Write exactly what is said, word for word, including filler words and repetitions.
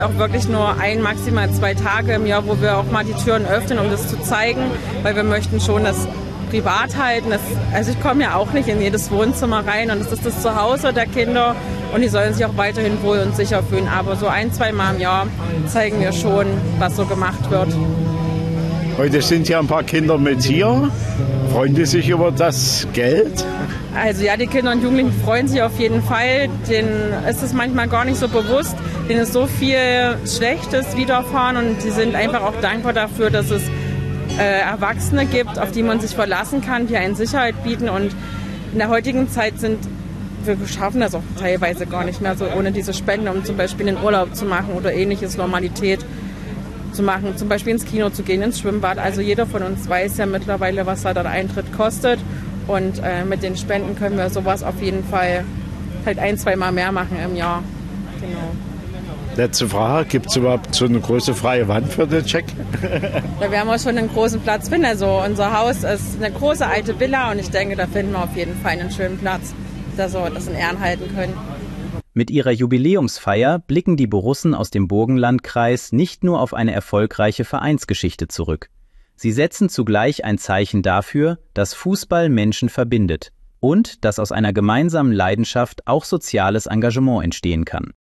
Auch wirklich nur ein, maximal zwei Tage im Jahr, wo wir auch mal die Türen öffnen, um das zu zeigen, weil wir möchten schon das privat halten. Das, also ich komme ja auch nicht in jedes Wohnzimmer rein und es ist das Zuhause der Kinder und die sollen sich auch weiterhin wohl und sicher fühlen. Aber so ein, zwei Mal im Jahr zeigen wir schon, was so gemacht wird. Heute sind ja ein paar Kinder mit hier. Freuen die sich über das Geld? Also ja, die Kinder und Jugendlichen freuen sich auf jeden Fall. Denen ist es manchmal gar nicht so bewusst. Denen ist so viel Schlechtes widerfahren und sie sind einfach auch dankbar dafür, dass es äh, Erwachsene gibt, auf die man sich verlassen kann, die einen Sicherheit bieten. Und in der heutigen Zeit sind wir schaffen das auch teilweise gar nicht mehr so ohne diese Spenden, um zum Beispiel einen Urlaub zu machen oder ähnliches, Normalität zu machen, zum Beispiel ins Kino zu gehen, ins Schwimmbad. Also jeder von uns weiß ja mittlerweile, was da der Eintritt kostet. Und äh, mit den Spenden können wir sowas auf jeden Fall halt ein, zwei Mal mehr machen im Jahr. Genau. Letzte Frage, gibt es überhaupt so eine große freie Wand für den Check? Da werden wir schon einen großen Platz finden. Also unser Haus ist eine große alte Villa und ich denke, da finden wir auf jeden Fall einen schönen Platz, dass wir das in Ehren halten können. Mit ihrer Jubiläumsfeier blicken die Borussen aus dem Burgenlandkreis nicht nur auf eine erfolgreiche Vereinsgeschichte zurück. Sie setzen zugleich ein Zeichen dafür, dass Fußball Menschen verbindet und dass aus einer gemeinsamen Leidenschaft auch soziales Engagement entstehen kann.